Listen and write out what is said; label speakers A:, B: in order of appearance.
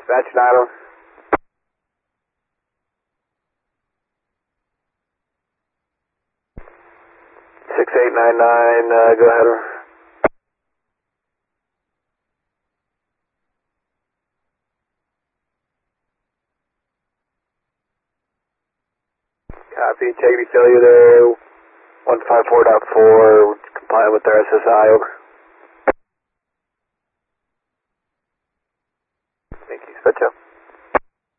A: Dispatch 90. 6899, go ahead. Copy, Integrity failure there, 154.4, compliant with their SSI, over. Thank you, Dispatch.